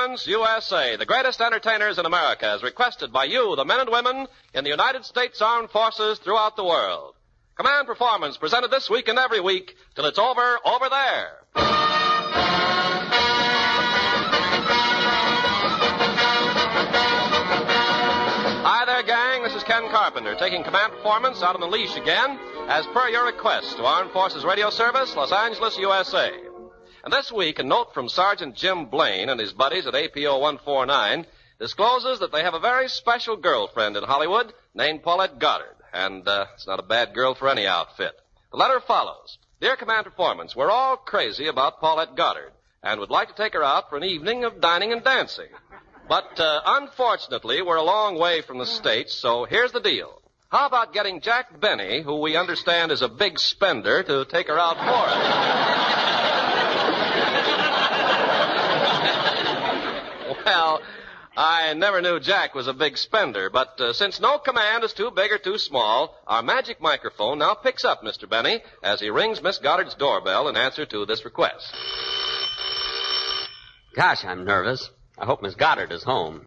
Performance USA, the greatest entertainers in America, as requested by you, the men and women in the United States Armed Forces throughout the world. Command Performance, presented this week and every week till it's over there. Hi there, gang. This is Ken Carpenter, taking Command Performance out on the leash again, as per your request to Armed Forces Radio Service, Los Angeles, USA. And this week, a note from Sergeant Jim Blaine and his buddies at APO 149 discloses that they have a very special girlfriend in Hollywood named Paulette Goddard. And it's not a bad girl for any outfit. The letter follows. Dear Command Performance, we're all crazy about Paulette Goddard and would like to take her out for an evening of dining and dancing. But unfortunately, we're a long way from the States, so here's the deal. How about getting Jack Benny, who we understand is a big spender, to take her out for us? Well, I never knew Jack was a big spender, but since no command is too big or too small, our magic microphone now picks up Mr. Benny as he rings Miss Goddard's doorbell in answer to this request. Gosh, I'm nervous. I hope Miss Goddard is home.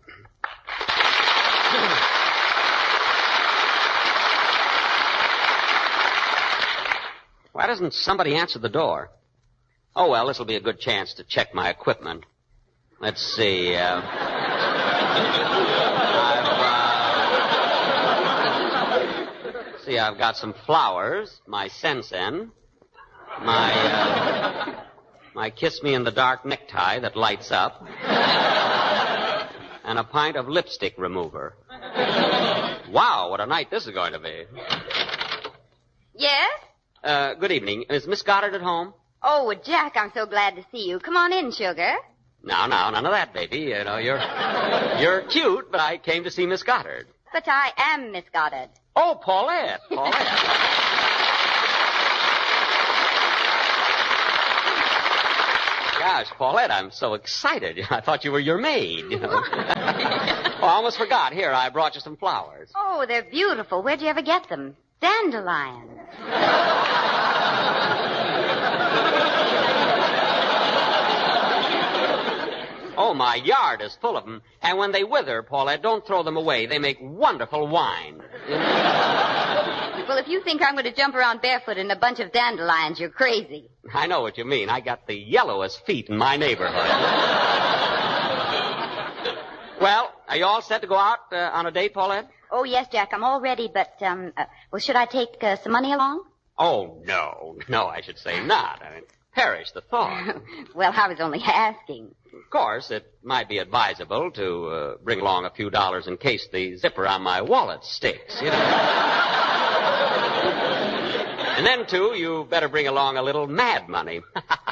Why doesn't somebody answer the door? Oh, well, this will be a good chance to check my equipment. Let's see. I've got some flowers, my Sensen, my Kiss Me in the Dark necktie that lights up, and a pint of lipstick remover. Wow, what a night this is going to be. Yes? Good evening. Is Miss Goddard at home? Oh, Jack, I'm so glad to see you. Come on in, sugar. No, none of that, baby. You know, you're cute, but I came to see Miss Goddard. But I am Miss Goddard. Oh, Paulette. Gosh, Paulette, I'm so excited. I thought you were your maid. You know. Oh, I almost forgot. Here, I brought you some flowers. Oh, they're beautiful. Where'd you ever get them? Dandelions. Oh, my yard is full of them. And when they wither, Paulette, don't throw them away. They make wonderful wine. Well, if you think I'm going to jump around barefoot in a bunch of dandelions, you're crazy. I know what you mean. I got the yellowest feet in my neighborhood. Well, are you all set to go out on a date, Paulette? Oh, yes, Jack, I'm all ready, but, well, should I take some money along? Oh, no, I should say not. I mean, perish the thought. Well, I was only asking. Of course, it might be advisable to bring along a few dollars in case the zipper on my wallet sticks, you know. And then, too, you better bring along a little mad money.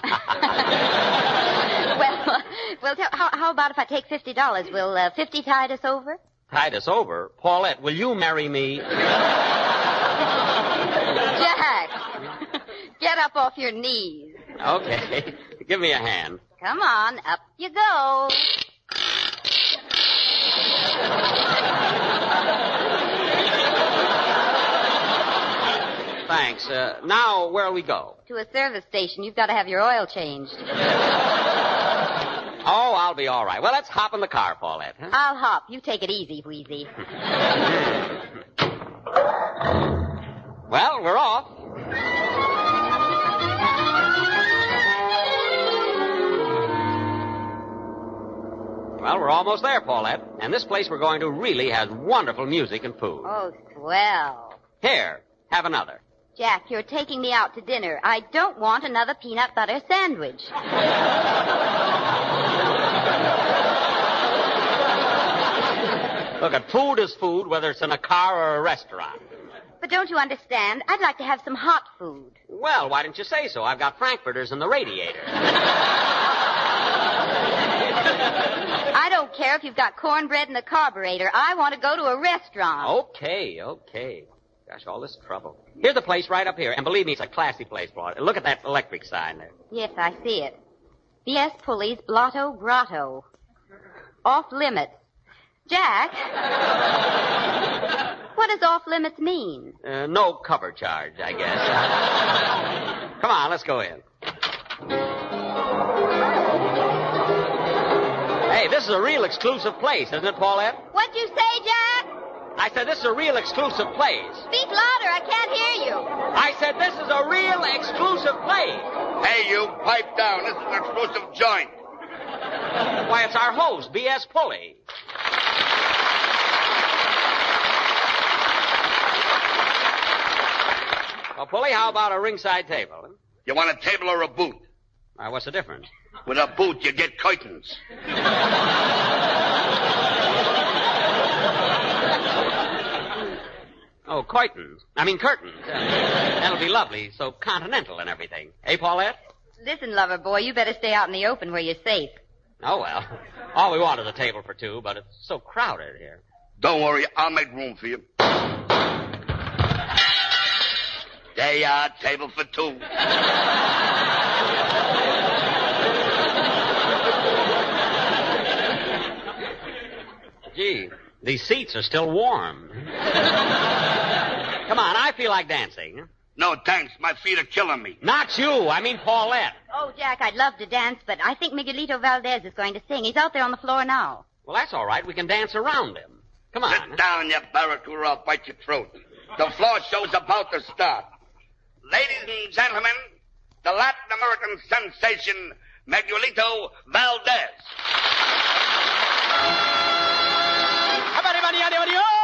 Well, how about if I take $50? Will 50 tide us over? Tide us over? Paulette, will you marry me? Jack, get up off your knees. Okay, give me a hand. Come on, up you go. Thanks. Now, where'll we go? To a service station. You've got to have your oil changed. Oh, I'll be all right. Well, let's hop in the car, Paulette. Huh? I'll hop. You take it easy, Wheezy. Well, we're off. Well, we're almost there, Paulette. And this place we're going to really has wonderful music and food. Oh, swell. Here, have another. Jack, you're taking me out to dinner. I don't want another peanut butter sandwich. Look, food is food, whether it's in a car or a restaurant. But don't you understand? I'd like to have some hot food. Well, why didn't you say so? I've got frankfurters in the radiator. I don't care if you've got cornbread in the carburetor. I want to go to a restaurant. Okay. Gosh, all this trouble. Here's a place right up here. And believe me, it's a classy place, Paulette. Look at that electric sign there. Yes, I see it. B.S. Pulley's Blotto Grotto. Off limits. Jack, what does off limits mean? No cover charge, I guess. Come on, let's go in. Hey, this is a real exclusive place, isn't it, Paulette? What'd you say, Jack? I said this is a real exclusive place. Speak louder. I can't hear you. I said this is a real exclusive place. Hey, you, pipe down. This is an exclusive joint. Why, it's our host, B.S. Pulley. Well, Pulley, how about a ringside table? Huh? You want a table or a booth? What's the difference? With a booth, you get curtains. Oh, curtains. That'll be lovely. So continental and everything. Eh, Paulette? Listen, lover boy, you better stay out in the open where you're safe. Oh, well. All we want is a table for two, but it's so crowded here. Don't worry, I'll make room for you. There you are, table for two. Gee, these seats are still warm. Come on, I feel like dancing. No, thanks. My feet are killing me. Not you. I mean Paulette. Oh, Jack, I'd love to dance, but I think Miguelito Valdez is going to sing. He's out there on the floor now. Well, that's all right. We can dance around him. Come on. Sit down, you barracuda, or I'll bite your throat. The floor show's about to start. Ladies and gentlemen, the Latin American sensation, Miguelito Valdez. Everybody,